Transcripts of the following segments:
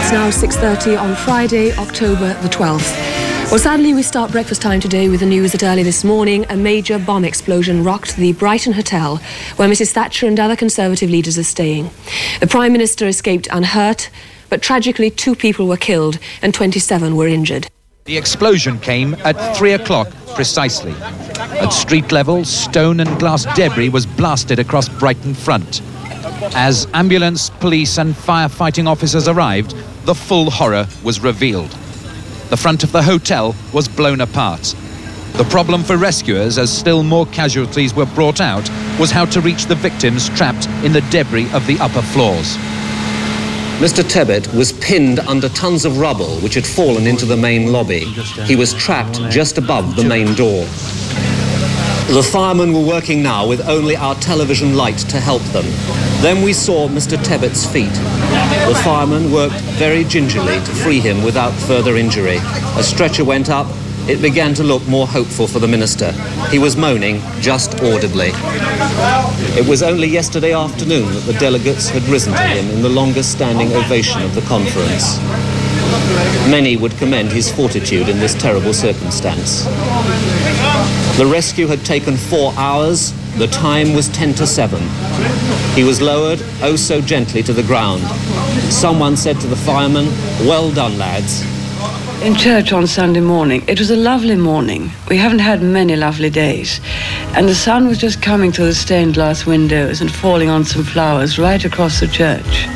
It's now 6:30 on Friday, October the 12th. Well, sadly, we start breakfast time today with the news that early this morning, a major bomb explosion rocked the Brighton Hotel, where Mrs Thatcher and other Conservative leaders are staying. The Prime Minister escaped unhurt, but tragically 2 people were killed and 27 were injured. The explosion came at 3 o'clock precisely. At street level, stone and glass debris was blasted across Brighton front. As ambulance, police and firefighting officers arrived, the full horror was revealed. The front of the hotel was blown apart. The problem for rescuers, as still more casualties were brought out, was how to reach the victims trapped in the debris of the upper floors. Mr. Tebbit was pinned under tons of rubble which had fallen into the main lobby. He was trapped just above the main door. The firemen were working now with only our television light to help them. Then we saw Mr. Tebbit's feet. The firemen worked very gingerly to free him without further injury. A stretcher went up. It began to look more hopeful for the minister. He was moaning just audibly. It was only yesterday afternoon that the delegates had risen to him in the longest standing ovation of the conference. Many would commend his fortitude in this terrible circumstance. The rescue had taken 4 hours. The time was 10 to 7. He was lowered, oh so gently, to the ground. Someone said to the firemen, "Well done, lads." In church on Sunday morning, it was a lovely morning. We haven't had many lovely days. And the sun was just coming through the stained glass windows and falling on some flowers right across the church.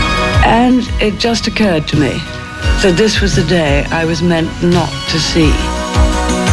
And it just occurred to me that this was the day I was meant not to see.